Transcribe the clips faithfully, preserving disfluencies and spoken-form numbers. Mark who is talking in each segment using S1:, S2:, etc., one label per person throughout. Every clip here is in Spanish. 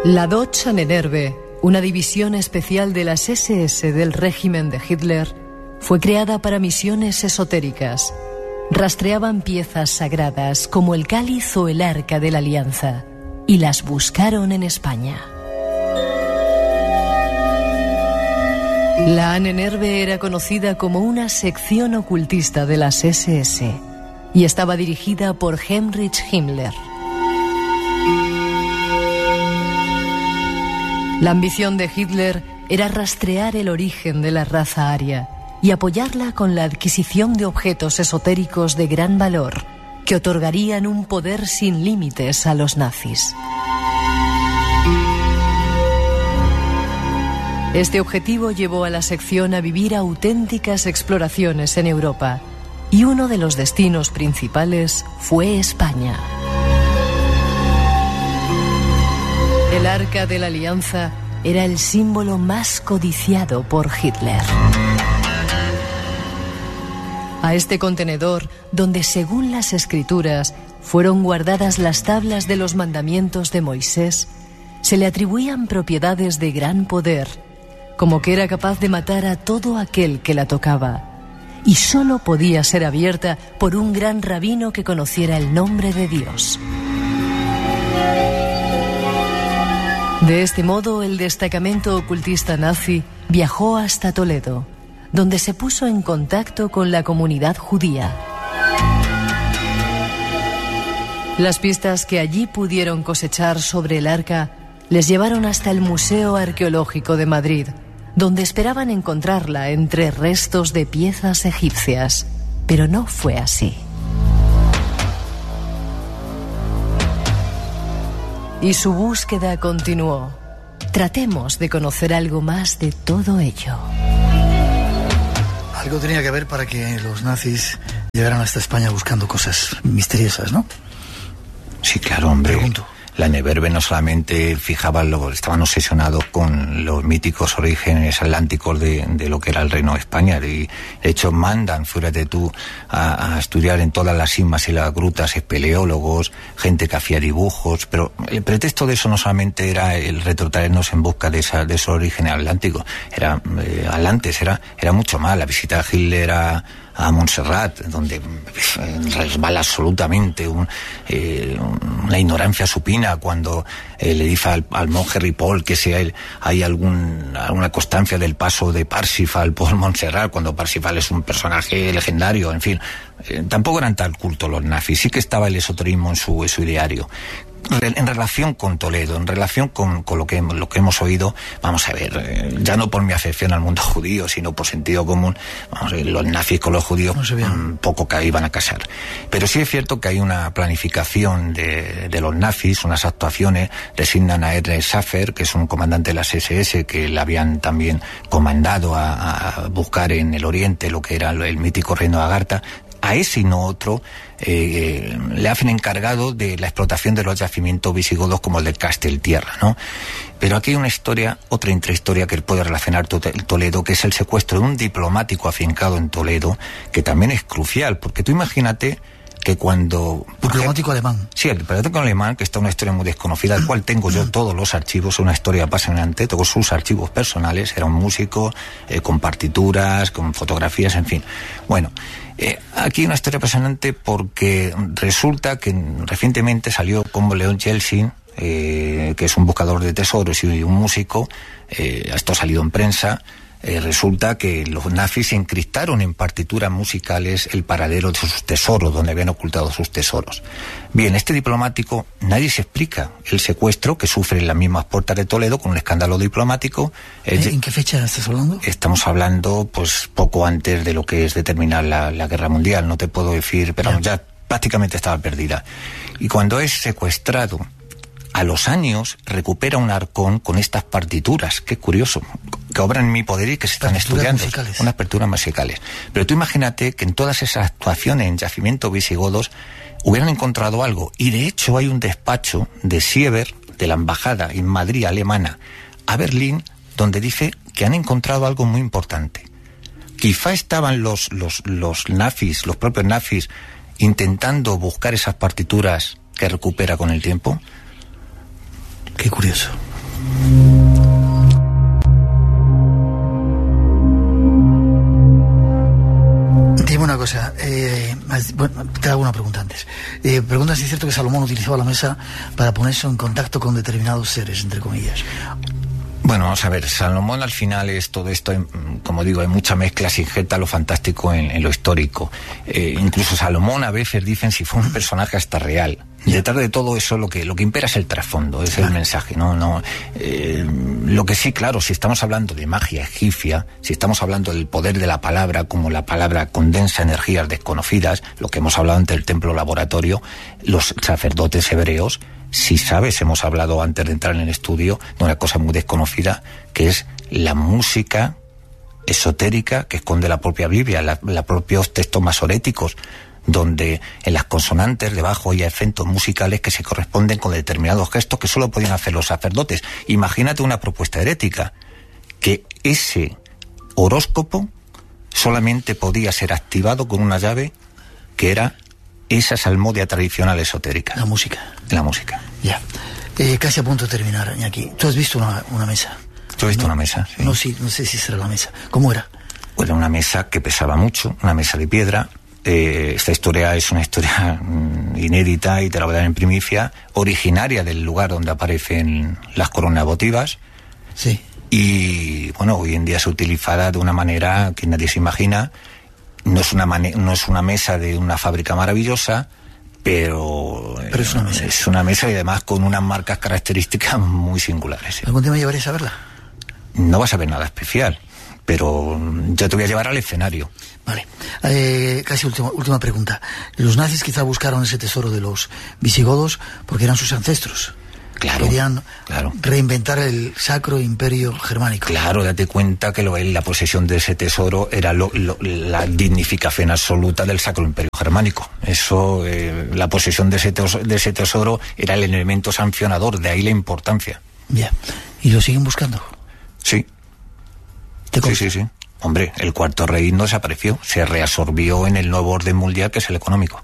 S1: La Deutsche Ahnenerbe, una división especial de las ese ese del régimen de Hitler, fue creada para misiones esotéricas. Rastreaban piezas sagradas como el cáliz o el arca de la alianza y las buscaron en España. La Ahnenerbe era conocida como una sección ocultista de las ese ese y estaba dirigida por Heinrich Himmler. La ambición de Hitler era rastrear el origen de la raza aria y apoyarla con la adquisición de objetos esotéricos de gran valor que otorgarían un poder sin límites a los nazis. Este objetivo llevó a la sección a vivir auténticas exploraciones en Europa, y uno de los destinos principales fue España. El Arca de la Alianza era el símbolo más codiciado por Hitler. A este contenedor, donde según las escrituras fueron guardadas las tablas de los mandamientos de Moisés, se le atribuían propiedades de gran poder, como que era capaz de matar a todo aquel que la tocaba, y solo podía ser abierta por un gran rabino que conociera el nombre de Dios. De este modo, el destacamento ocultista nazi viajó hasta Toledo, donde se puso en contacto con la comunidad judía. Las pistas que allí pudieron cosechar sobre el arca les llevaron hasta el Museo Arqueológico de Madrid, donde esperaban encontrarla entre restos de piezas egipcias, pero no fue así. Y su búsqueda continuó. Tratemos de conocer algo más de todo ello.
S2: Algo tenía que haber para que los nazis llegaran hasta España buscando cosas misteriosas, ¿no?
S3: Sí, claro, hombre.
S2: Pregunto.
S3: La Ahnenerbe no solamente fijaba, lo, estaban obsesionados con los míticos orígenes atlánticos de, de lo que era el Reino de España. Y de hecho mandan, fíjate tú, a, a estudiar en todas las simas y las grutas espeleólogos, gente que hacía dibujos, pero el pretexto de eso no solamente era el retrotraernos en busca de, esa, de esos orígenes atlánticos, era eh, atlantes, era, era mucho más. La visita de Hitler a a Montserrat, donde resbala absolutamente un, eh, una ignorancia supina cuando eh, le dice al, al monje Ripoll que si hay, hay algún, alguna constancia del paso de Parsifal por Montserrat, cuando Parsifal es un personaje legendario, en fin. Eh, tampoco eran tal culto los nazis, sí que estaba el esoterismo en su, en su ideario. En relación con Toledo, en relación con, con lo, que, lo que hemos oído, vamos a ver, eh, ya no por mi afección al mundo judío, sino por sentido común, vamos a ver, los nazis con los judíos no mmm, poco que iban a casar. Pero sí es cierto que hay una planificación de, de los nazis, unas actuaciones, designan a R. Schaffer, que es un comandante de las ese ese, que le habían también comandado a, a buscar en el oriente lo que era el mítico reino de Agartha. A ese y no otro eh, le hacen encargado de la explotación de los yacimientos visigodos como el de Casteltierra, ¿no? Pero aquí hay una historia, otra intrahistoria que puede relacionar Toledo, que es el secuestro de un diplomático afincado en Toledo, que también es crucial, porque tú imagínate que cuando...
S2: Diplomático alemán.
S3: Sí, el diplomático alemán, que está una historia muy desconocida, del cual tengo yo todos los archivos, una historia apasionante, todos sus archivos personales, era un músico, eh, con partituras, con fotografías, en fin. Bueno, eh, aquí una historia apasionante porque resulta que recientemente salió como León Yeltsin, eh, que es un buscador de tesoros y un músico, eh, esto ha salido en prensa. Eh, resulta que los nazis encriptaron en partituras musicales el paradero de sus tesoros, donde habían ocultado sus tesoros. Bien, este diplomático, nadie se explica el secuestro que sufre en las mismas puertas de Toledo con un escándalo diplomático.
S2: ¿En, ¿En qué fecha estás hablando?
S3: Estamos hablando, pues, poco antes de lo que es de terminar la, la Guerra Mundial, no te puedo decir, pero ya. ya prácticamente estaba perdida. Y cuando es secuestrado, a los años recupera un arcón con estas partituras, qué curioso, que obran en mi poder y que se están partituras estudiando, musicales. Unas partituras musicales. Pero tú imagínate que en todas esas actuaciones en yacimientos visigodos hubieran encontrado algo, y de hecho hay un despacho de Sieber, de la embajada en Madrid alemana, a Berlín, donde dice que han encontrado algo muy importante. Quizá estaban los, los, los nazis, los propios nazis, intentando buscar esas partituras que recupera con el tiempo.
S2: Qué curioso. Dime una cosa, eh, bueno, te hago una pregunta antes. Eh, pregunta si es cierto que Salomón utilizaba la mesa para ponerse en contacto con determinados seres, entre comillas.
S3: Bueno, vamos a ver, Salomón al final es todo esto, como digo, hay mucha mezcla, se injeta lo fantástico en, en lo histórico. Eh, incluso Salomón a veces dicen si fue un personaje hasta real. Detrás de todo eso lo que lo que impera es el trasfondo, es el mensaje, ¿no? no eh, lo que sí, claro, si estamos hablando de magia egipcia, si estamos hablando del poder de la palabra, como la palabra condensa energías desconocidas, lo que hemos hablado ante el templo laboratorio, los sacerdotes hebreos, si sabes, hemos hablado antes de entrar en el estudio de una cosa muy desconocida, que es la música esotérica que esconde la propia Biblia, la, la propios textos masoréticos, donde en las consonantes debajo hay acentos musicales que se corresponden con determinados gestos que solo podían hacer los sacerdotes. Imagínate una propuesta herética, que ese horóscopo solamente podía ser activado con una llave que era esa salmodia tradicional esotérica.
S2: La música.
S3: La música.
S2: Ya. Eh, casi a punto de terminar, Iñaki. ¿Tú has visto una, una mesa?
S3: ¿Tú has visto
S2: no,
S3: una mesa? Sí.
S2: No, sí, no sé si será la mesa. ¿Cómo era?
S3: Era una mesa que pesaba mucho, una mesa de piedra. Eh, esta historia es una historia mm, inédita y te la voy a dar en primicia, originaria del lugar donde aparecen las coronas votivas.
S2: Sí.
S3: Y bueno, hoy en día es utilizada de una manera que nadie se imagina. No es una mane- no es una mesa de una fábrica maravillosa, pero,
S2: pero es una mesa.
S3: Eh, es una mesa y además con unas marcas características muy singulares. ¿Sí?
S2: ¿Algún día me llevarías a verla?
S3: No vas a ver nada especial, pero yo te voy a llevar al escenario.
S2: Vale. Eh, casi última, última pregunta. Los nazis quizá buscaron ese tesoro de los visigodos porque eran sus ancestros.
S3: Claro,
S2: Querían
S3: claro.
S2: reinventar el sacro imperio germánico.
S3: Claro, date cuenta que lo, la posesión de ese tesoro era lo, lo, la dignificación absoluta del sacro imperio germánico. Eso, eh, la posesión de ese, tesoro, de ese tesoro era el elemento sancionador, de ahí la importancia.
S2: Ya. ¿Y lo siguen buscando?
S3: Sí.
S2: ¿Te
S3: sí, sí, sí. Hombre, el cuarto rey no desapareció, se reabsorbió en el nuevo orden mundial que es el económico.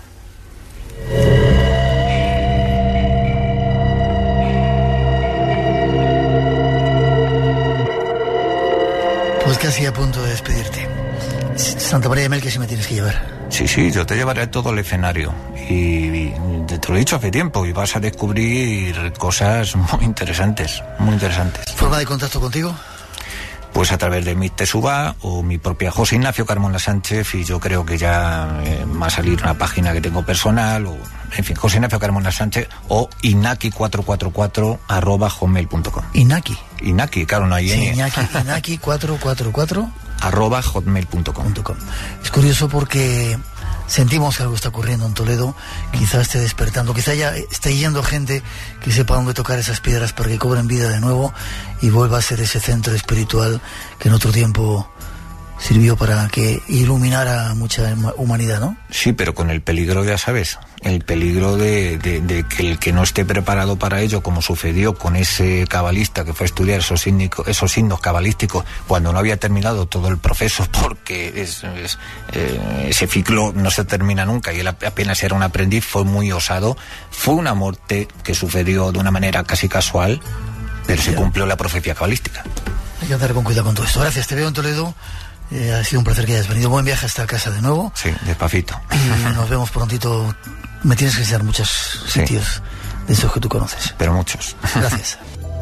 S2: Pues casi a punto de despedirte. Santa María de Mel, que sí me tienes que llevar.
S3: Sí, sí, yo te llevaré a todo el escenario. Y, y te lo he dicho hace tiempo, y vas a descubrir cosas muy interesantes, muy interesantes.
S2: ¿Forma de contacto contigo?
S3: Pues a través de mi Tesuba o mi propia José Ignacio Carmona Sánchez, y yo creo que ya eh, va a salir una página que tengo personal, o en fin, José Ignacio Carmona Sánchez o inaki cuatro cuatro cuatro arroba hotmail punto com.
S2: Inaki.
S3: Inaki, claro, no hay
S2: sí,
S3: N.
S2: Inaki, Inaki cuatro cuatro cuatro
S3: arroba hotmail punto com.
S2: Es curioso porque sentimos que algo está ocurriendo en Toledo, quizás esté despertando, quizá ya esté yendo gente que sepa dónde tocar esas piedras para que cobren vida de nuevo y vuelva a ser ese centro espiritual que en otro tiempo sirvió para que iluminara a mucha humanidad, ¿no? Sí, pero con el peligro, ya sabes, el peligro de, de, de que el que no esté preparado para ello, como sucedió con ese cabalista que fue a estudiar esos, signico, esos signos cabalísticos cuando no había terminado todo el proceso, porque es, es, eh, ese ciclo no se termina nunca y él apenas era un aprendiz, fue muy osado, fue una muerte que sucedió de una manera casi casual, pero se cumplió la profecía cabalística. Hay que andar con cuidado con todo esto. Gracias, te veo en Toledo. Eh, ha sido un placer que hayas venido. Buen viaje hasta casa de nuevo. Sí, despacito. Y nos vemos prontito. Me tienes que enseñar muchos sí. sitios de esos que tú conoces. Pero muchos. Gracias.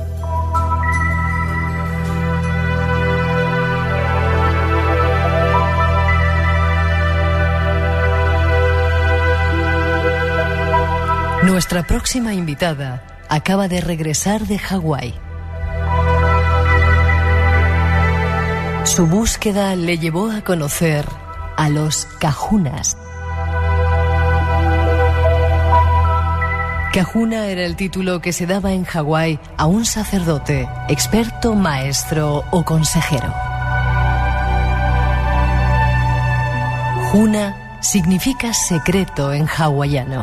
S1: Nuestra próxima invitada acaba de regresar de Hawái. Su búsqueda le llevó a conocer a los Kahunas. Kahuna era el título que se daba en Hawái a un sacerdote, experto, maestro o consejero. Huna significa secreto en hawaiano.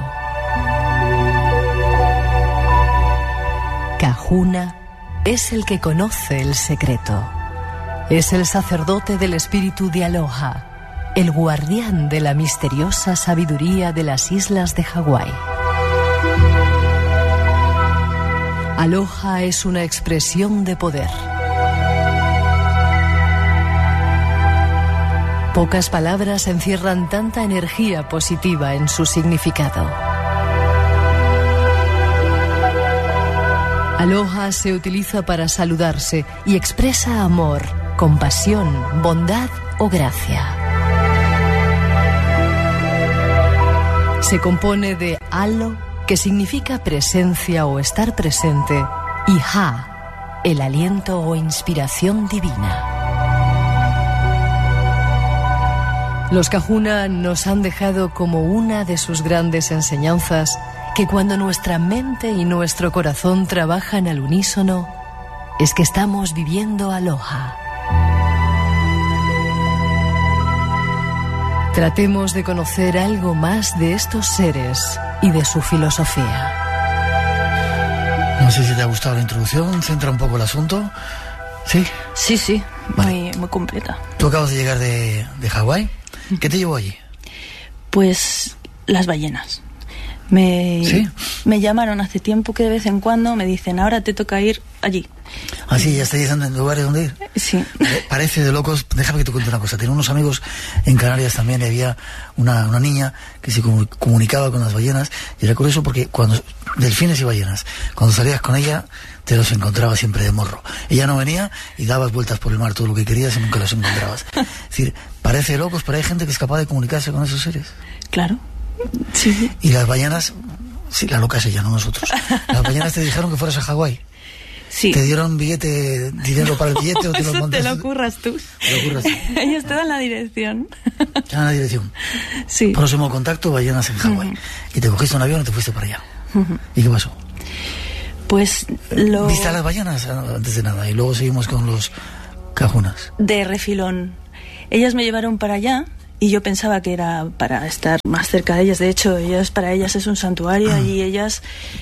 S1: Kahuna es el que conoce el secreto. Es el sacerdote del espíritu de Aloha, el guardián de la misteriosa sabiduría de las islas de Hawái. Aloha es una expresión de poder. Pocas palabras encierran tanta energía positiva en su significado. Aloha se utiliza para saludarse y expresa amor, compasión, bondad o gracia. Se compone de alo, que significa presencia o estar presente, y ha, el aliento o inspiración divina. Los Kahuna nos han dejado como una de sus grandes enseñanzas que cuando nuestra mente y nuestro corazón trabajan al unísono, es que estamos viviendo aloha. Tratemos de conocer algo más de estos seres y de su filosofía.
S2: No sé si te ha gustado la introducción, centra un poco el asunto. ¿Sí?
S4: Sí, sí,
S2: vale.
S4: muy, muy completa.
S2: Tú acabas de llegar de, de Hawái. ¿Qué te llevó allí?
S4: Pues las ballenas. Me,
S2: ¿Sí?
S4: me llamaron hace tiempo que de vez en cuando me dicen, ahora te toca ir allí.
S2: Ah, sí, ya estáis diciendo en lugares donde ir.
S4: Sí.
S2: Parece de locos. Déjame que te cuente una cosa. Tenía unos amigos en Canarias también y había una, una niña que se comunicaba con las ballenas y era curioso porque cuando delfines y ballenas, cuando salías con ella te los encontrabas siempre de morro. Ella no venía y dabas vueltas por el mar todo lo que querías y nunca los encontrabas. Es decir, parece de locos, pero hay gente que es capaz de comunicarse con esos seres.
S4: Claro. Sí.
S2: Y las ballenas, sí, la loca es ella, no nosotros. Las ballenas te dijeron que fueras a Hawái.
S4: Sí.
S2: ¿Te dieron billete, dinero para el billete o te lo montaste?
S4: Te lo curras tú.
S2: Te lo curras tú.
S4: Ellos te dan la dirección.
S2: Te dan la dirección.
S4: Sí.
S2: Próximo contacto, ballenas en Hawái. Uh-huh. Y te cogiste un avión y te fuiste para allá. Uh-huh. ¿Y qué pasó?
S4: Pues lo...
S2: ¿Viste a las ballenas antes de nada? Y luego seguimos con los Kahunas.
S4: De refilón. Ellas me llevaron para allá y yo pensaba que era para estar más cerca de ellas. De hecho, ellas, para ellas es un santuario. Ah. Y ellas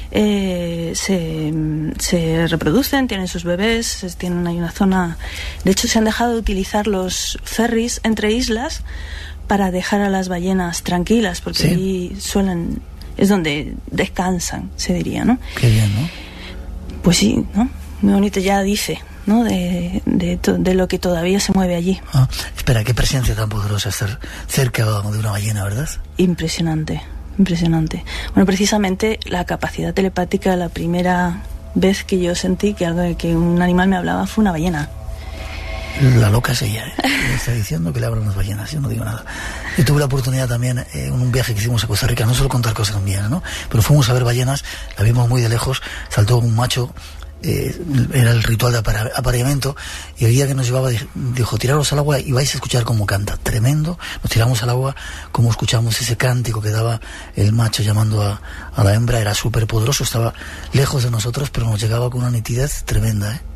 S4: eh, se, se reproducen, tienen sus bebés, tienen ahí una zona... De hecho, se han dejado de utilizar los ferries entre islas para dejar a las ballenas tranquilas, porque ¿sí? Ahí suelen... Es donde descansan, se diría, ¿no?
S2: Qué bien, ¿no?
S4: Pues sí, ¿no? Muy bonito, ya dice, ¿no? De, de, de lo que todavía se mueve allí.
S2: Ah, espera, qué presencia tan poderosa estar cerca de una ballena, ¿verdad?
S4: Impresionante, impresionante. Bueno, precisamente la capacidad telepática, la primera vez que yo sentí que algo que un animal me hablaba fue una ballena.
S2: La loca es ella, ¿eh? Me está diciendo que le hablan las ballenas, yo no digo nada. Yo tuve la oportunidad también eh, en un viaje que hicimos a Costa Rica, no solo contar cosas mías, ¿no? Pero fuimos a ver ballenas, la vimos muy de lejos, saltó un macho, eh, era el ritual de apare- apareamiento, y el guía que nos llevaba dijo, dijo, tiraros al agua y vais a escuchar cómo canta. Tremendo, nos tiramos al agua, como escuchamos ese cántico que daba el macho llamando a, a la hembra, era súper poderoso, estaba lejos de nosotros, pero nos llegaba con una nitidez tremenda, ¿eh?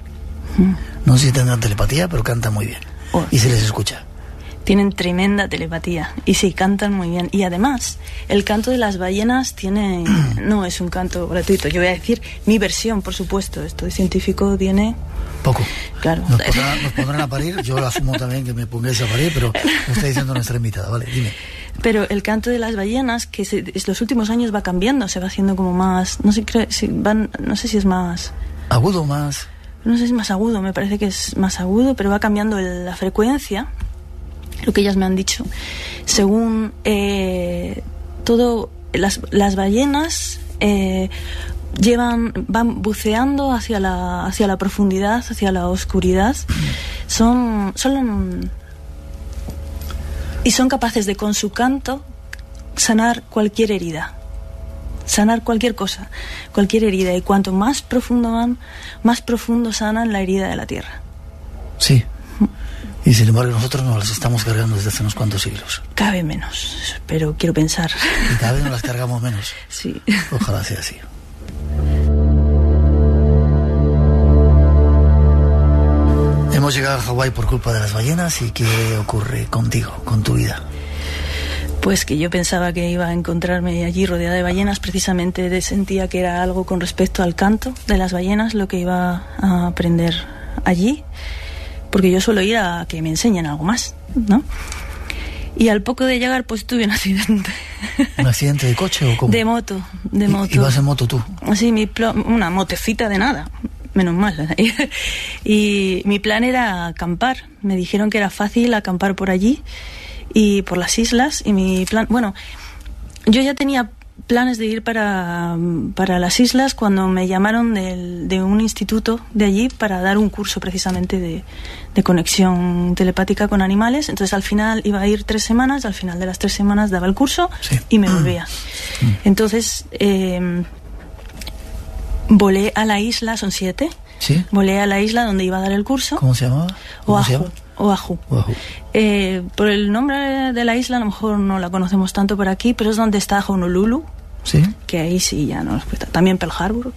S2: No sé si tendrán telepatía, pero cantan muy bien. Oh. Y se les escucha.
S4: Tienen tremenda telepatía. Y sí, cantan muy bien. Y además, el canto de las ballenas tiene... no es un canto gratuito. Yo voy a decir mi versión, por supuesto. Esto de científico tiene...
S2: Poco.
S4: Claro.
S2: Nos pondrán, nos pondrán a parir. Yo lo asumo también que me pongáis a parir, pero me está diciendo nuestra invitada. Vale, dime.
S4: Pero el canto de las ballenas, que se, en los últimos años va cambiando, se va haciendo como más... No sé, si van, no sé si es más...
S2: Agudo, más...
S4: No sé si es más agudo, me parece que es más agudo, pero va cambiando el, la frecuencia, lo que ellas me han dicho. Según eh, todo, las, las ballenas eh, llevan, van buceando hacia la, hacia la profundidad, hacia la oscuridad. Son, son y son capaces de, con su canto, sanar cualquier herida. Sanar cualquier cosa, cualquier herida. Y cuanto más profundo van, más profundo sanan la herida de la tierra.
S2: Sí. Y sin embargo nosotros nos las estamos cargando desde hace unos cuantos siglos.
S4: Cabe menos, pero quiero pensar.
S2: Y cada vez nos las cargamos menos.
S4: Sí.
S2: Ojalá sea así. Hemos llegado a Hawái por culpa de las ballenas. ¿Y qué ocurre contigo, con tu vida?
S4: Pues que yo pensaba que iba a encontrarme allí rodeada de ballenas, precisamente sentía que era algo con respecto al canto de las ballenas lo que iba a aprender allí, porque yo suelo ir a que me enseñen algo más, ¿no? Y al poco de llegar pues tuve un accidente.
S2: ¿Un accidente de coche o cómo?
S4: De moto, de
S2: ¿Y,
S4: moto.
S2: ¿Y vas en moto tú?
S4: Sí, mi plo- una motecita de nada, menos mal. Y mi plan era acampar. Me dijeron que era fácil acampar por allí y por las islas. Y mi plan, bueno, yo ya tenía planes de ir para, para las islas cuando me llamaron del, de un instituto de allí para dar un curso precisamente de, de conexión telepática con animales. Entonces al final iba a ir tres semanas, al final de las tres semanas daba el curso
S2: Sí.
S4: y me volvía. Entonces eh, volé a la isla, son siete,
S2: ¿Sí?
S4: volé a la isla donde iba a dar el curso.
S2: ¿Cómo se llamaba? ¿Cómo se
S4: Oahu.
S2: llama?
S4: Oahu.
S2: Oahu.
S4: Eh, por el nombre de la isla a lo mejor no la conocemos tanto por aquí, pero es donde está Honolulu,
S2: ¿Sí?
S4: que ahí sí ya no nos cuesta. También Pearl Harbor.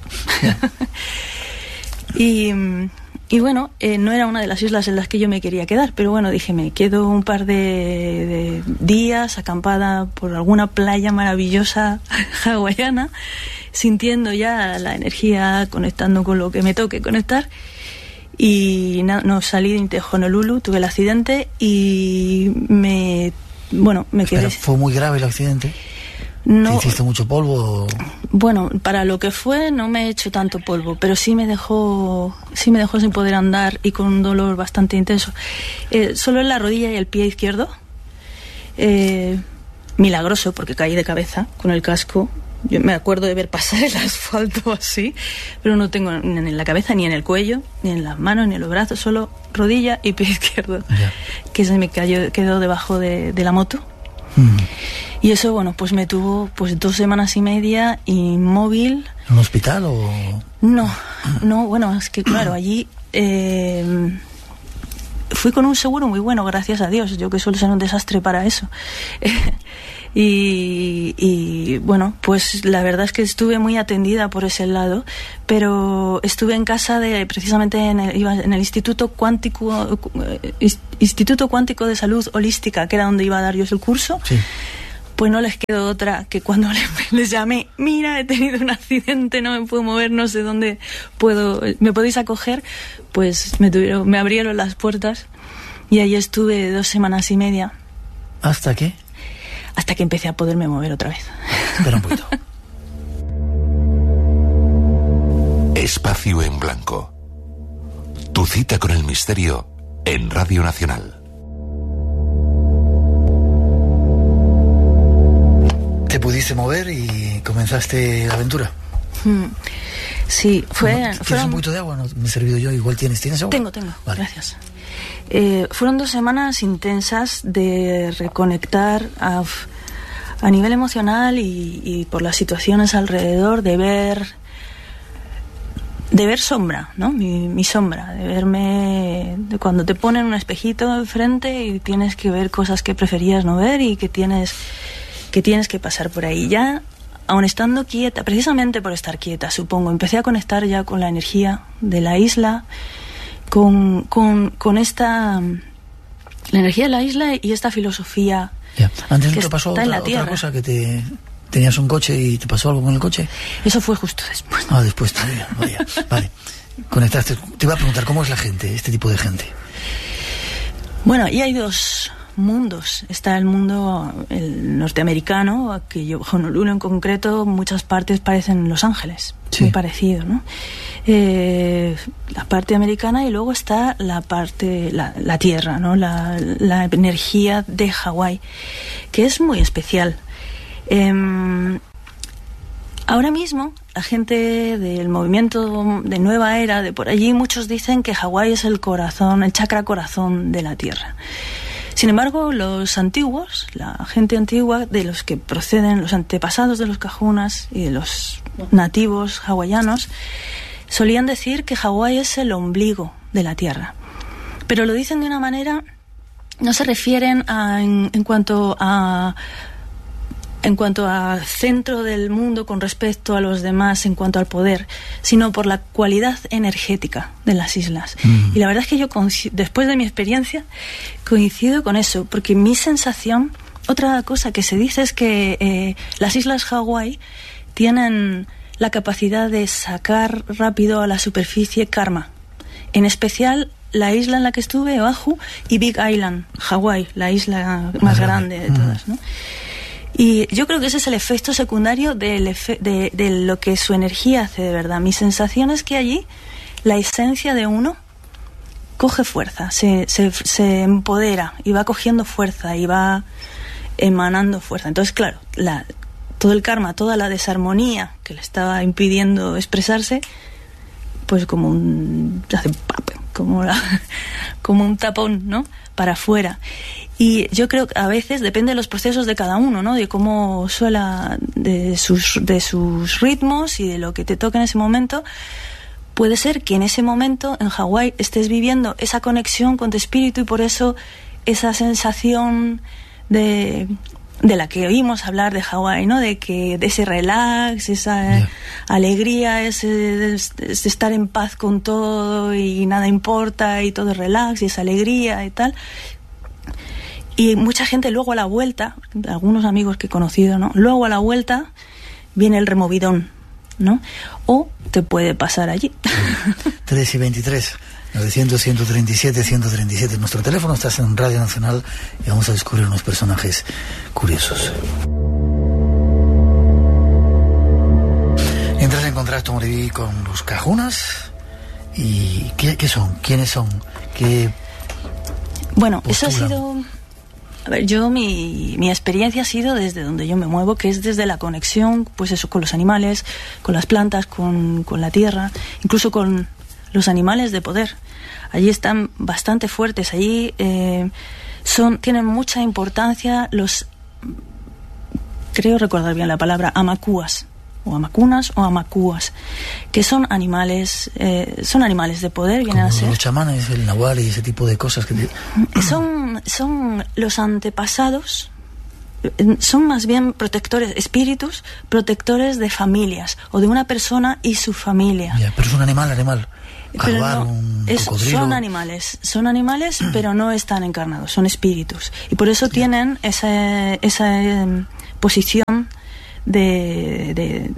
S4: y, y bueno, eh, no era una de las islas en las que yo me quería quedar, pero bueno, dije, me quedo un par de, de días acampada por alguna playa maravillosa hawaiana, sintiendo ya la energía, conectando con lo que me toque conectar. Y na- no salí de Honolulu, tuve el accidente y me, bueno, me
S2: Espera,
S4: quedé.
S2: ¿fue muy grave el accidente?
S4: No,
S2: ¿Te hiciste mucho polvo?
S4: bueno, para lo que fue no me he hecho tanto polvo, pero sí me dejó, sí me dejó sin poder andar y con un dolor bastante intenso. Eh, solo en la rodilla y el pie izquierdo. Eh, milagroso, porque caí de cabeza con el casco. Yo me acuerdo de ver pasar el asfalto así, pero no tengo ni en la cabeza, ni en el cuello, ni en las manos, ni en los brazos, solo rodilla y pie izquierdo,
S2: Ya.
S4: que se me cayó, quedó debajo de, de la moto.
S2: Mm.
S4: Y eso, bueno, pues me tuvo pues dos semanas y media inmóvil.
S2: ¿En un hospital o...?
S4: No, no, bueno, es que claro, allí eh, fui con un seguro muy bueno, gracias a Dios, yo que suelo ser un desastre para eso. Y, y bueno, pues la verdad es que estuve muy atendida por ese lado, pero estuve en casa de, precisamente en el, iba en el Instituto Cuántico, eh, Instituto Cuántico de Salud Holística, que era donde iba a dar yo el curso.
S2: Sí.
S4: Pues no les quedó otra que cuando les, les llamé, mira, he tenido un accidente, no me puedo mover, no sé dónde puedo, me podéis acoger, pues me tuvieron, me abrieron las puertas y ahí estuve dos semanas y media.
S2: ¿Hasta qué?
S4: Hasta que empecé a poderme mover otra vez.
S2: Espera un poquito.
S5: Espacio en Blanco. Tu cita con el misterio en Radio Nacional.
S2: Te pudiste mover y comenzaste la aventura.
S4: Hmm. Sí, fue...
S2: ¿Tienes
S4: fueron...
S2: un poquito de agua? No, me he servido yo. Igual tienes. ¿Tienes agua?
S4: Tengo, tengo.
S2: Vale.
S4: Gracias. Eh, fueron dos semanas intensas de reconectar a, a nivel emocional y, y por las situaciones alrededor, de ver de ver sombra, ¿no? Mi, mi sombra, de verme, de cuando te ponen un espejito enfrente y tienes que ver cosas que preferías no ver y que tienes que tienes que pasar por ahí. Ya, aun estando quieta, precisamente por estar quieta, supongo, empecé a conectar ya con la energía de la isla, con, con, con esta, la energía de la isla y esta filosofía.
S2: Ya. Antes no
S4: que
S2: te pasó
S4: está en
S2: otra,
S4: la
S2: otra
S4: tierra.
S2: cosa, que te tenías un coche y te pasó algo con el coche.
S4: Eso fue justo después.
S2: Ah, después todavía. Vaya. Vale. Conectaste. Te iba a preguntar, ¿cómo es la gente, este tipo de gente?
S4: Bueno, y hay dos mundos. Está el mundo el norteamericano, que yo, Honolulu en concreto, muchas partes parecen Los Ángeles,
S2: Sí.
S4: muy parecido, ¿no? Eh, la parte americana, y luego está la parte, la, la tierra, ¿no? La, la energía de Hawái, que es muy especial. Eh, ahora mismo, la gente del movimiento de Nueva Era, de por allí, muchos dicen que Hawái es el corazón, el chakra corazón de la Tierra. Sin embargo, los antiguos, la gente antigua, de los que proceden los antepasados de los Cajunas y de los nativos hawaianos, solían decir que Hawái es el ombligo de la Tierra. Pero lo dicen de una manera, no se refieren a, en, en cuanto a en cuanto a centro del mundo con respecto a los demás, en cuanto al poder, sino por la cualidad energética de las islas. Mm. Y la verdad es que yo, después de mi experiencia, coincido con eso, porque mi sensación, otra cosa que se dice es que eh, las islas Hawái tienen la capacidad de sacar rápido a la superficie karma, en especial la isla en la que estuve, Oahu, y Big Island, Hawái, la isla más grande de todas, ¿no? Y yo creo que ese es el efecto secundario del efe- de, de lo que su energía hace de verdad. Mi sensación es que allí la esencia de uno coge fuerza, se, se, se empodera y va cogiendo fuerza y va emanando fuerza. Entonces, claro, la, todo el karma, toda la desarmonía que le estaba impidiendo expresarse, pues como un hace pap, como, la, como un tapón, ¿no? Para afuera. Y yo creo que a veces depende de los procesos de cada uno, ¿no? De cómo suela, de sus, de sus ritmos y de lo que te toca en ese momento. Puede ser que en ese momento en Hawái estés viviendo esa conexión con tu espíritu y por eso esa sensación de, de la que oímos hablar de Hawái, ¿no? De que de ese relax, esa yeah. alegría, ese, ese estar en paz con todo y nada importa y todo es relax y esa alegría y tal. Y mucha gente luego a la vuelta, algunos amigos que he conocido, ¿no? Luego a la vuelta viene el removidón, ¿no? O te puede pasar allí.
S2: tres y veintitrés, novecientos, ciento treinta y siete, ciento treinta y siete. Nuestro teléfono, estás en Radio Nacional y vamos a descubrir unos personajes curiosos. Entras en contacto, Moriví, con los cajunas. ¿Y qué, qué son? ¿Quiénes son? ¿Qué
S4: Bueno,
S2: postulan?
S4: Eso ha sido... A ver, yo mi, mi experiencia ha sido desde donde yo me muevo, que es desde la conexión, pues eso, con los animales, con las plantas, con, con la tierra, incluso con los animales de poder. Allí están bastante fuertes, allí eh, son, tienen mucha importancia los, creo recordar bien la palabra, amacúas, o amacunas o amacúas, que son animales, eh, son animales de poder, vienen
S2: como
S4: a ser.
S2: Los chamanes, el nahual y ese tipo de cosas que te...
S4: son, son los antepasados, son más bien protectores, espíritus protectores de familias o de una persona y su familia.
S2: Ya, pero es un animal, animal.
S4: Pero
S2: Jaguar,
S4: no,
S2: un
S4: es,
S2: cocodrilo.
S4: son animales, son animales, pero no están encarnados, son espíritus. Y por eso tienen esa, esa eh, posición de, de,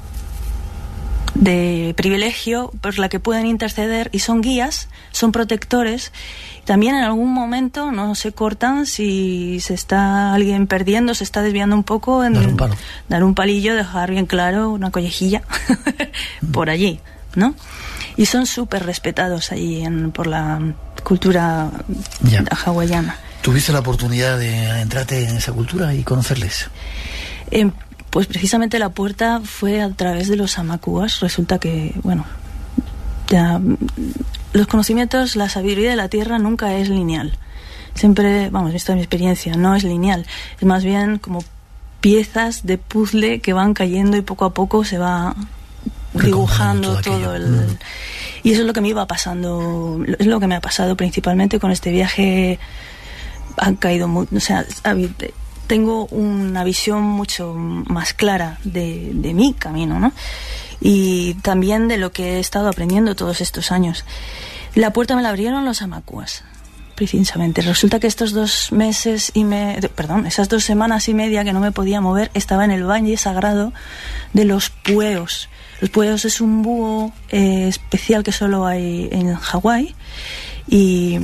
S4: de privilegio por la que pueden interceder y son guías, son protectores. También en algún momento no se cortan si se está alguien perdiendo, se está desviando un poco, en
S2: dar un palo,
S4: dar un palillo, dejar bien claro una collejilla por allí, ¿no? Y son súper respetados allí en, por la cultura
S2: ya.
S4: hawaiana.
S2: ¿Tuviste la oportunidad de entrarte en esa cultura y conocerles?
S4: Eh, pues precisamente la puerta fue a través de los amacúas. Resulta que, bueno, ya, los conocimientos, la sabiduría de la tierra nunca es lineal. Siempre, vamos, esta es mi experiencia, no es lineal. Es más bien como piezas de puzzle que van cayendo y poco a poco se va dibujando todo, todo el... Mm. Y eso es lo que me iba pasando, es lo que me ha pasado principalmente con este viaje. Han caído muy... O sea, tengo una visión mucho más clara de, de mi camino, ¿no? Y también de lo que he estado aprendiendo todos estos años. La puerta me la abrieron los amacúas, precisamente. Resulta que estos dos meses y me, perdón, esas dos semanas y media que no me podía mover, estaba en el valle sagrado de los pueos. Los pueos es un búho eh, especial que solo hay en Hawái, y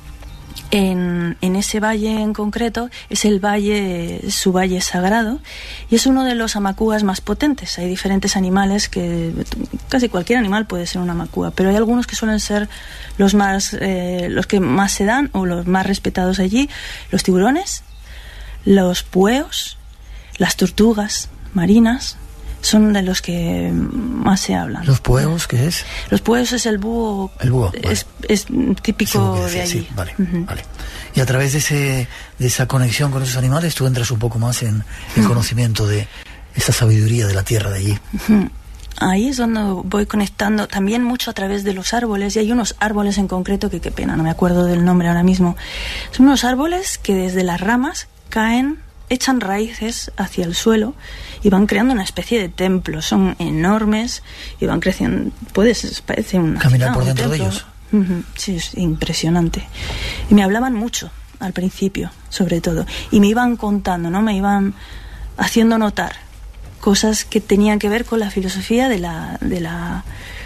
S4: en, en ese valle en concreto es el valle, su valle sagrado, y es uno de los amacúas más potentes. Hay diferentes animales que, casi cualquier animal puede ser un amacúa, pero hay algunos que suelen ser los más, eh, los que más se dan o los más respetados allí: los tiburones, los pueos, las tortugas marinas. Son de los que más se hablan.
S2: ¿Los pueos qué es?
S4: Los pueos es el búho.
S2: El búho, vale.
S4: es, es típico decía, de allí.
S2: Sí, vale, uh-huh. vale. Y a través de ese de esa conexión con esos animales tú entras un poco más en el uh-huh. conocimiento de esa sabiduría de la tierra de allí.
S4: Uh-huh. Ahí es donde voy conectando también mucho a través de los árboles, y hay unos árboles en concreto que qué pena, no me acuerdo del nombre ahora mismo. Son unos árboles que desde las ramas caen, echan raíces hacia el suelo y van creando una especie de templo. Son enormes y van creciendo. Puedes, parece una
S2: caminar
S4: ciudad,
S2: por dentro
S4: templo.
S2: de ellos.
S4: Uh-huh. Sí, es impresionante. Y me hablaban mucho al principio, sobre todo, y me iban contando, ¿no? Me iban haciendo notar cosas que tenían que ver con la filosofía de la de la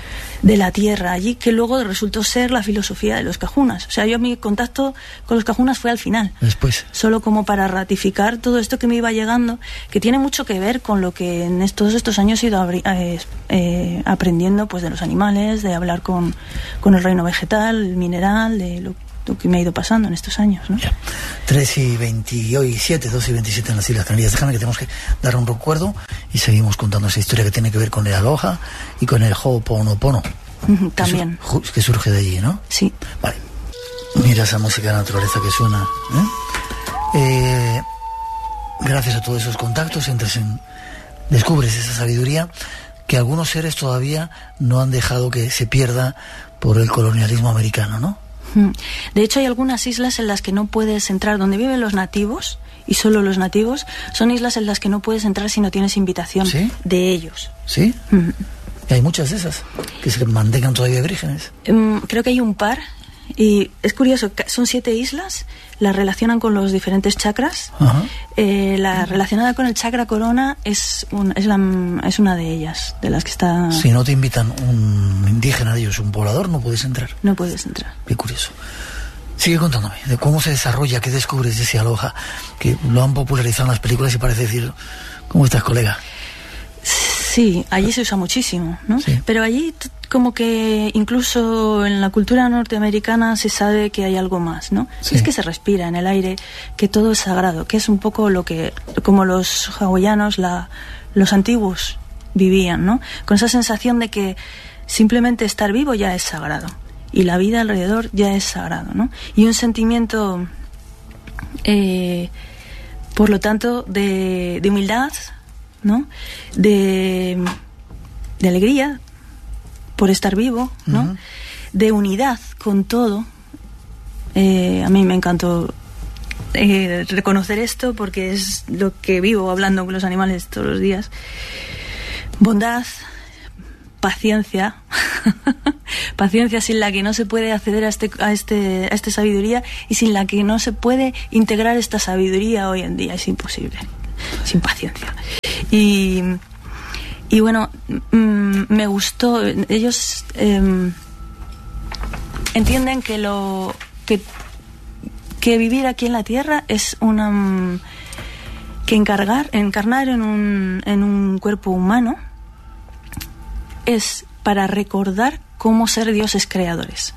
S4: de la tierra allí, que luego resultó ser la filosofía de los cajunas. O sea, yo mi contacto con los cajunas fue al final.
S2: Después.
S4: Solo como para ratificar todo esto que me iba llegando, que tiene mucho que ver con lo que en estos, todos estos años he ido abri- eh, eh, aprendiendo pues de los animales, de hablar con, con el reino vegetal, el mineral, de lo, lo que me ha ido pasando en estos años, ¿no?
S2: Ya. tres y veintisiete, dos y veintisiete en las Islas Canarias. Déjame que tenemos que dar un recuerdo y seguimos contando esa historia que tiene que ver con el aloha y con el ho'oponopono.
S4: Uh-huh, también.
S2: Que, su- que surge de allí, ¿no?
S4: Sí.
S2: Vale. Mira esa música de la naturaleza que suena. ¿eh? Eh, gracias a todos esos contactos entras en, descubres esa sabiduría que algunos seres todavía no han dejado que se pierda por el colonialismo americano, ¿no?
S4: De hecho, hay algunas islas en las que no puedes entrar, donde viven los nativos, y solo los nativos, son islas en las que no puedes entrar si no tienes invitación.
S2: ¿Sí?
S4: De ellos.
S2: ¿Sí?
S4: Mm.
S2: Y hay muchas de esas que se mantengan todavía vírgenes.
S4: Mm, creo que hay un par, y es curioso, ca- son siete islas, las relacionan con los diferentes chakras.
S2: Ajá.
S4: Eh, la relacionada con el chakra corona es, un, es, la, es una de ellas, de las que está...
S2: Si no te invitan un indígena de ellos, un poblador, no puedes entrar.
S4: No puedes entrar.
S2: Qué curioso. Sigue contándome de cómo se desarrolla, qué descubres de ese aloha, que lo han popularizado en las películas y parece decir, ¿cómo estás, colega?
S4: Sí, allí se usa muchísimo, ¿no?
S2: Sí.
S4: Pero allí t- como que incluso en la cultura norteamericana se sabe que hay algo más, ¿no?
S2: Sí.
S4: Es que se respira en el aire, que todo es sagrado, que es un poco lo que, como los hawaianos, la, los antiguos vivían, ¿no? Con esa sensación de que simplemente estar vivo ya es sagrado y la vida alrededor ya es sagrado, ¿no? Y un sentimiento, eh, por lo tanto, de, de humildad, ¿no? De, de alegría por estar vivo, ¿no?
S2: Uh-huh.
S4: De unidad con todo. Eh, a mí me encantó eh, reconocer esto porque es lo que vivo hablando con los animales todos los días. Bondad, paciencia, paciencia sin la que no se puede acceder a este, a este, a esta sabiduría y sin la que no se puede integrar esta sabiduría hoy en día. Es imposible, sin paciencia. Y, y bueno, mmm, me gustó. Ellos eh, entienden que lo que, que vivir aquí en la Tierra es una um, que encargar, encarnar en un, en un cuerpo humano es para recordar cómo ser dioses creadores.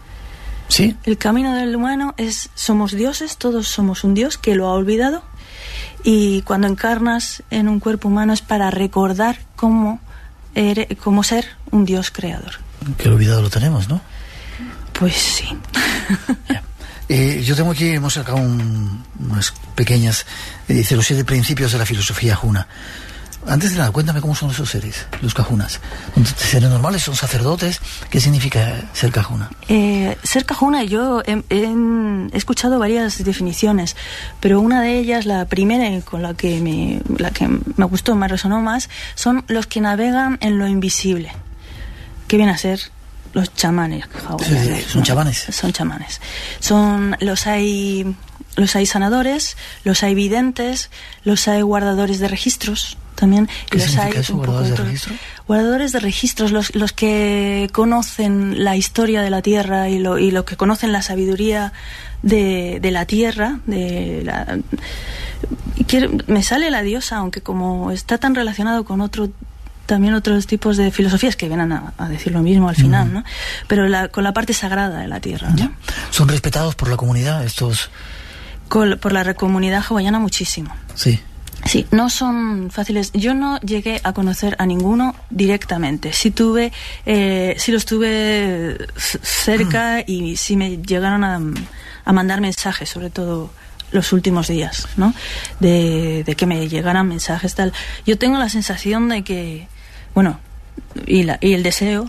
S2: ¿Sí?
S4: El camino del humano es, somos dioses, todos somos un dios que lo ha olvidado, y cuando encarnas en un cuerpo humano es para recordar cómo, ere, cómo ser un dios creador.
S2: Que el olvidado lo tenemos, ¿no?
S4: Pues sí.
S2: Yeah. Eh, yo tengo aquí, hemos sacado un, unas pequeñas, eh, dice los siete principios de la filosofía Huna. Antes de nada, cuéntame cómo son esos seres, los cajunas. ¿Seres normales? ¿Son sacerdotes? ¿Qué significa ser cajuna?
S4: Eh, ser cajuna, yo he, he, he escuchado varias definiciones, pero una de ellas, la primera y con la que me, la que me gustó, me resonó más, son los que navegan en lo invisible. ¿Qué viene a ser? Los chamanes hawaianos.
S2: Sí, son
S4: ¿no?
S2: chamanes.
S4: Son chamanes. Son, los hay, los hay sanadores, los hay videntes, los hay guardadores de registros. También
S2: ¿Qué
S4: los
S2: significa
S4: hay
S2: eso,
S4: un poco
S2: guardadores de
S4: otro-
S2: registro?
S4: Guardadores de registros, los, los que conocen la historia de la Tierra y lo, y lo que conocen la sabiduría de, de la Tierra, de la, y quiero, me sale la diosa, aunque como está tan relacionado con otro también otros tipos de filosofías que vienen a, a decir lo mismo al final, mm. ¿no? Pero la, con la parte sagrada de la Tierra, ¿no?
S2: ¿Son respetados por la comunidad estos?
S4: Con, por la comunidad hawaiana muchísimo.
S2: Sí.
S4: Sí, no son fáciles. Yo no llegué a conocer a ninguno directamente. Sí tuve, eh, sí los tuve cerca y sí me llegaron a, a mandar mensajes, sobre todo los últimos días, ¿no? De, de que me llegaran mensajes tal. Yo tengo la sensación de que, bueno, y, la, y el deseo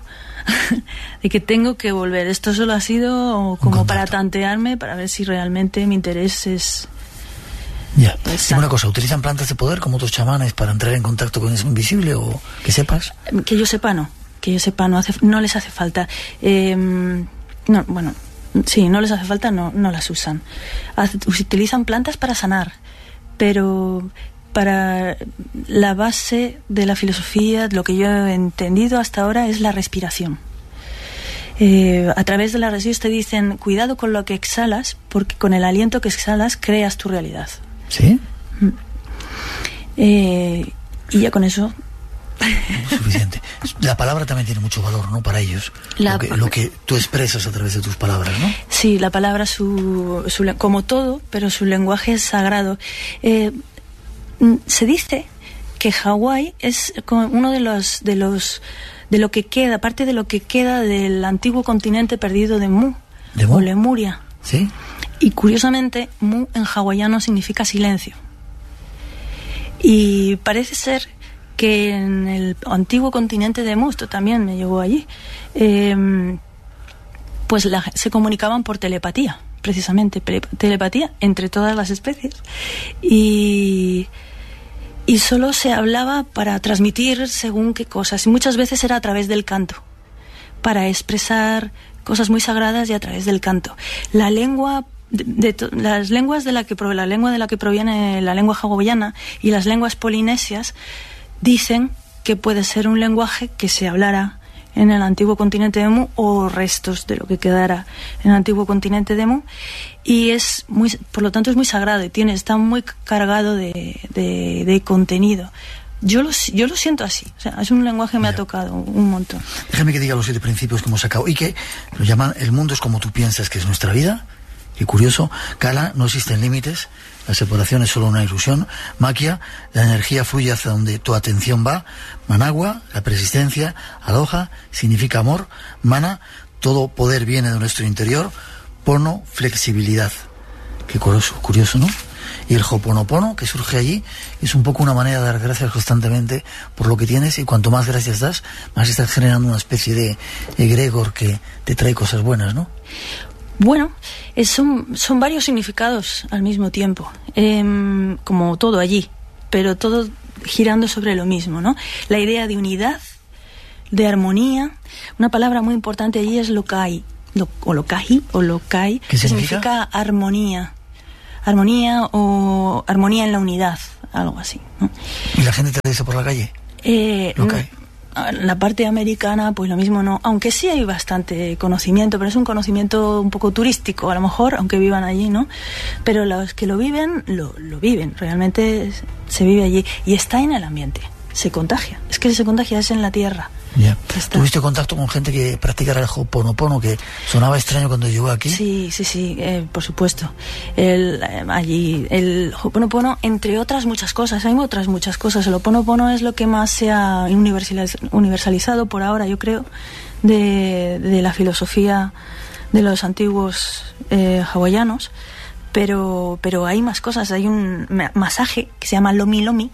S4: de que tengo que volver. Esto solo ha sido como para tantearme, para ver si realmente mi interés es...
S2: Ya. Dime una cosa, ¿utilizan plantas de poder como otros chamanes para entrar en contacto con eso invisible o que sepas?
S4: Que yo sepa, no. Que yo sepa, no, hace, no les hace falta. Eh, no, bueno, sí, no les hace falta, no, no las usan. Hace, utilizan plantas para sanar, pero para la base de la filosofía, lo que yo he entendido hasta ahora es la respiración. Eh, a través de las residuos te dicen, cuidado con lo que exhalas, porque con el aliento que exhalas creas tu realidad.
S2: ¿Sí?
S4: Mm. Eh, y ya con eso...
S2: Suficiente. La palabra también tiene mucho valor, ¿no? Para ellos.
S4: La...
S2: Lo, que, lo que tú expresas a través de tus palabras, ¿no?
S4: Sí, la palabra, su, su, como todo, pero su lenguaje es sagrado. Eh, se dice que Hawái es uno de los, de los, de lo que queda, parte de lo que queda del antiguo continente perdido de Mu,
S2: ¿De Mu?
S4: o Lemuria.
S2: Sí.
S4: Y curiosamente, Mu en hawaiano significa silencio. Y parece ser que en el antiguo continente de Mu, esto también me llegó allí, eh, pues la, se comunicaban por telepatía, precisamente, telepatía entre todas las especies. Y, y solo se hablaba para transmitir según qué cosas, y muchas veces era a través del canto, para expresar cosas muy sagradas y a través del canto. La lengua... De, de to, las lenguas de la que la lengua de la que proviene la lengua hawaiana y las lenguas polinesias dicen que puede ser un lenguaje que se hablara en el antiguo continente de Mu o restos de lo que quedara en el antiguo continente de Mu, y es muy, por lo tanto es muy sagrado y tiene, está muy cargado de, de, de contenido. Yo lo, yo lo siento así, o sea, es un lenguaje que me Mira, ha tocado un montón.
S2: Déjame que diga los siete principios que hemos sacado y que lo llaman el mundo es como tú piensas que es nuestra vida. Qué curioso. Kala, no existen límites, la separación es solo una ilusión. Maquia, la energía fluye hacia donde tu atención va. Managua, la persistencia. Aloha, significa amor. Mana, todo poder viene de nuestro interior. Pono, flexibilidad. Qué curioso, curioso, ¿no? Y el Ho'oponopono, que surge allí, es un poco una manera de dar gracias constantemente por lo que tienes, y cuanto más gracias das, más estás generando una especie de egregor que te trae cosas buenas, ¿no?
S4: Bueno, es, son, son varios significados al mismo tiempo, eh, como todo allí, pero todo girando sobre lo mismo, ¿no? La idea de unidad, de armonía. Una palabra muy importante allí es lokai, lo, o lokai, o lokai,
S2: que
S4: significa? significa armonía, armonía o armonía en la unidad, algo así, ¿no?
S2: ¿Y la gente te dice por la calle?
S4: Eh, lokai. La parte americana, pues lo mismo no, aunque sí hay bastante conocimiento, pero es un conocimiento un poco turístico, a lo mejor, aunque vivan allí, ¿no? Pero los que lo viven, lo, lo viven, realmente se vive allí y está en el ambiente, se contagia, es que se contagia, es en la tierra.
S2: Ya. ¿Tuviste contacto con gente que practicara el Ho'oponopono, que sonaba extraño cuando llegó aquí?
S4: Sí, sí, sí, eh, por supuesto. El, eh, allí, el Ho'oponopono, entre otras muchas cosas, hay otras muchas cosas. El Ho'oponopono es lo que más se ha universaliz- universalizado por ahora, yo creo, de, de la filosofía de los antiguos eh, hawaianos, pero, pero hay más cosas. Hay un masaje que se llama Lomi Lomi,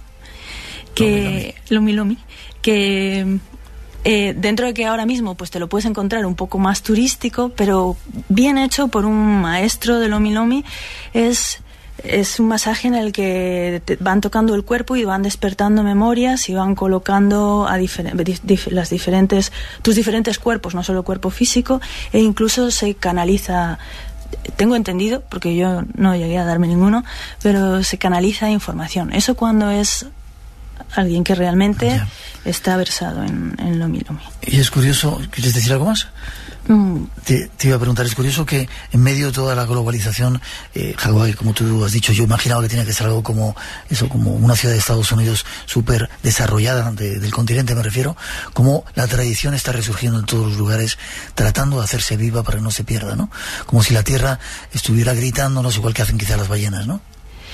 S4: que, Lomi Lomi, que... Eh, dentro de que ahora mismo pues te lo puedes encontrar un poco más turístico, pero bien hecho por un maestro de Lomi Lomi, es, es un masaje en el que te van tocando el cuerpo y van despertando memorias y van colocando a difer- dif- las diferentes, tus diferentes cuerpos, no solo el cuerpo físico, e incluso se canaliza, tengo entendido, porque yo no llegué a darme ninguno, pero se canaliza información. Eso cuando es alguien que realmente ya está versado en, en Lomi Lomi.
S2: Y es curioso, ¿quieres decir algo más? Mm. Te, te iba a preguntar, es curioso que en medio de toda la globalización, eh, Hawái, como tú has dicho, yo imaginaba que tenía que ser algo como eso, como una ciudad de Estados Unidos súper desarrollada, de, del continente me refiero, como la tradición está resurgiendo en todos los lugares, tratando de hacerse viva para que no se pierda, ¿no? Como si la tierra estuviera gritándonos, igual que hacen quizá las ballenas, ¿no?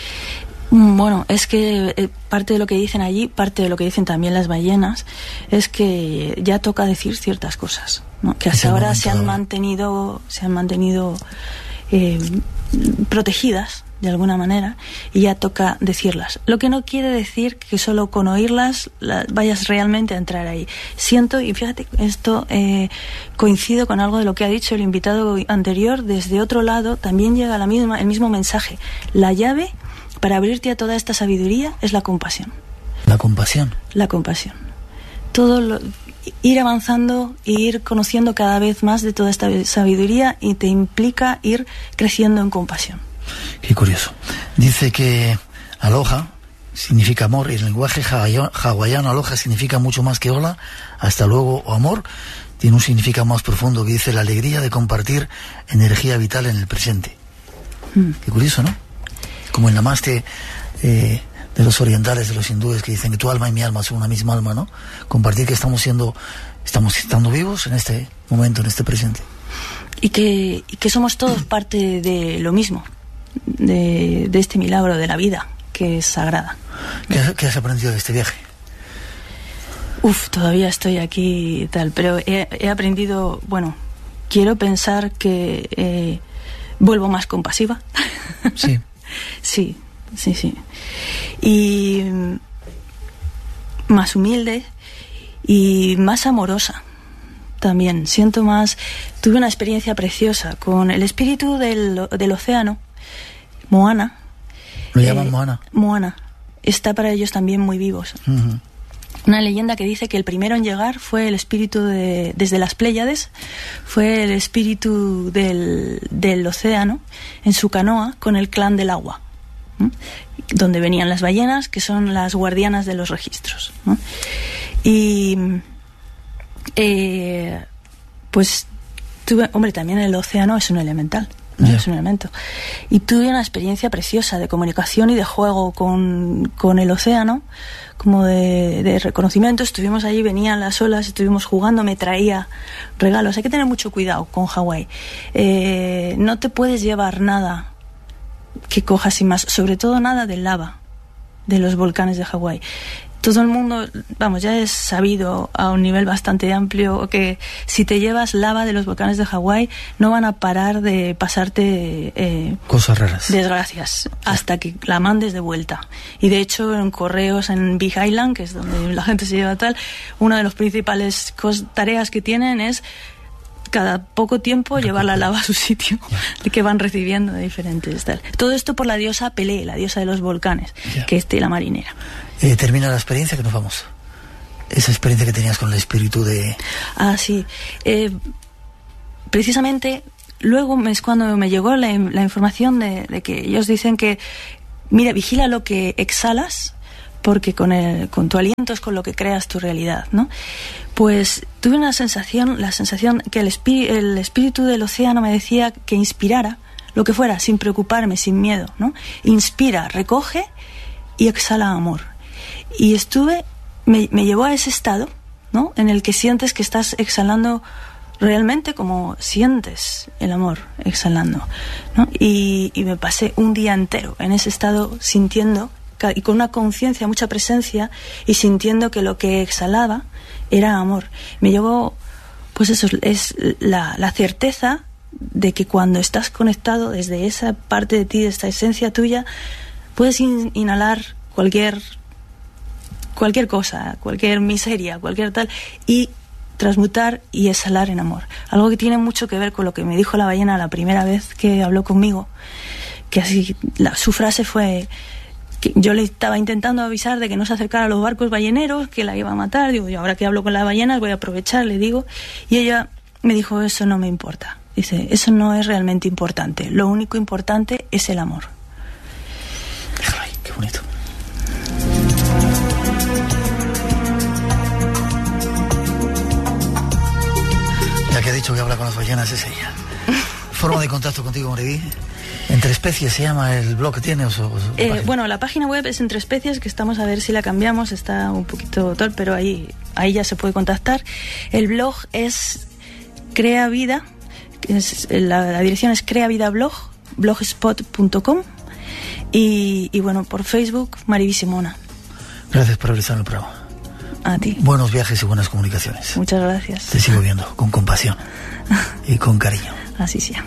S4: Bueno, es que eh, parte de lo que dicen allí, parte de lo que dicen también las ballenas, es que ya toca decir ciertas cosas, ¿no? Que hasta ahora se han mantenido, se han mantenido eh, protegidas de alguna manera, y ya toca decirlas. Lo que no quiere decir que solo con oírlas la, vayas realmente a entrar ahí. Siento, y fíjate, esto eh, coincido con algo de lo que ha dicho el invitado anterior, desde otro lado también llega la misma, el mismo mensaje. La llave para abrirte a toda esta sabiduría es la compasión.
S2: ¿La compasión?
S4: La compasión. Todo lo, ir avanzando e ir conociendo cada vez más de toda esta sabiduría, y te implica ir creciendo en compasión.
S2: Qué curioso. Dice que aloha significa amor, y el lenguaje hawaiano aloha significa mucho más que hola, hasta luego o amor. tiene un significado más profundo que dice la alegría de compartir energía vital en el presente. Mm. Qué curioso, ¿no? Como el namaste eh, de los orientales, de los hindúes, que dicen que tu alma y mi alma son una misma alma, ¿no? Compartir que estamos siendo, estamos estando vivos en este momento, en este presente.
S4: Y que, y que somos todos parte de lo mismo, de, de este milagro de la vida, que es sagrada.
S2: ¿Qué has, qué has aprendido de este viaje?
S4: Uf, todavía estoy aquí y tal, pero he, he aprendido, bueno, quiero pensar que eh, vuelvo más compasiva.
S2: Sí.
S4: Sí, sí, sí. Y más humilde y más amorosa también. Siento más, tuve una experiencia preciosa con el espíritu del, del océano, Moana.
S2: ¿Lo llaman eh, Moana?
S4: Moana. Está para ellos también muy vivos. Uh-huh. Una leyenda que dice que el primero en llegar fue el espíritu de, desde las Pléyades, fue el espíritu del, del océano en su canoa con el clan del agua, ¿no? Donde venían las ballenas, que son las guardianas de los registros, ¿no? Y eh, pues tuve, hombre, también el océano es un elemental, ¿no? Yeah. Es un elemento. Y tuve una experiencia preciosa de comunicación y de juego con, con el océano, como de, de reconocimiento. Estuvimos allí, venían las olas, estuvimos jugando, me traía regalos. Hay que tener mucho cuidado con Hawái. Eh, no te puedes llevar nada que cojas sin más, sobre todo nada de lava de los volcanes de Hawái. Todo el mundo, vamos, ya es sabido a un nivel bastante amplio que si te llevas lava de los volcanes de Hawái no van a parar de pasarte eh,
S2: cosas raras,
S4: desgracias, sí, hasta que la mandes de vuelta. Y de hecho en correos en Big Island, que es donde la gente se lleva tal, una de las principales cos- tareas que tienen es cada poco tiempo llevar la lava a su sitio, yeah, que van recibiendo de diferentes tal. Todo esto por la diosa Pelé, la diosa de los volcanes, yeah, que es la marinera.
S2: Eh, termina la experiencia, que nos vamos. Esa experiencia que tenías con el espíritu de...
S4: Ah, sí. Eh, precisamente, luego me, es cuando me llegó la, la información de, de que ellos dicen que, mira, vigila lo que exhalas, porque con, el, con tu aliento es con lo que creas tu realidad, ¿no? Pues tuve una sensación, la sensación que el, espí, el espíritu del océano me decía que inspirara lo que fuera, sin preocuparme, sin miedo, ¿no? Inspira, recoge y exhala amor. Y estuve, me, me llevó a ese estado, ¿no? En el que sientes que estás exhalando realmente como sientes el amor exhalando, ¿no? Y, y me pasé un día entero en ese estado sintiendo, y con una conciencia, mucha presencia, y sintiendo que lo que exhalaba era amor. Me llegó, pues eso, es la, la certeza de que cuando estás conectado desde esa parte de ti, de esta esencia tuya, puedes in, inhalar cualquier cualquier cosa, cualquier miseria, cualquier tal, y transmutar y exhalar en amor. Algo que tiene mucho que ver con lo que me dijo la ballena la primera vez que habló conmigo, que así, la, su frase fue que yo le estaba intentando avisar de que no se acercara a los barcos balleneros, que la iba a matar. Digo, yo ahora que hablo con las ballenas voy a aprovechar, le digo, y ella me dijo, eso no me importa. Dice, eso no es realmente importante, lo único importante es el amor.
S2: Ay, qué bonito. Ya que ha dicho que habla con las ballenas, es ella. Forma de contacto contigo, Morevi. ¿Entre especies se llama el blog que tienes? O, o
S4: eh, bueno, la página web es Entre Especies, que estamos a ver si la cambiamos, está un poquito tal, pero ahí, ahí ya se puede contactar. El blog es Crea Vida, es, la, la dirección es Crea Vida Blog, blogspot punto com, y, y bueno, por Facebook, Mariví Simona.
S2: Gracias por haber estado en el programa.
S4: A ti.
S2: Buenos viajes y buenas comunicaciones.
S4: Muchas gracias.
S2: Te sigo viendo con compasión y con cariño.
S4: Así sea.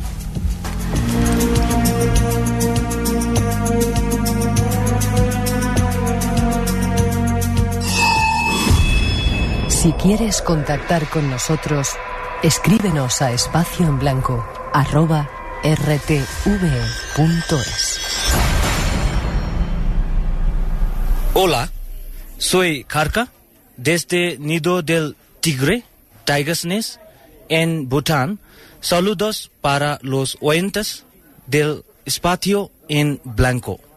S1: Si quieres contactar con nosotros, escríbenos a espacio en blanco arroba r t v e punto es.
S6: Hola, soy Karka desde Nido del Tigre, Tiger's Nest, en Bután. Saludos para los oyentes del espacio en blanco.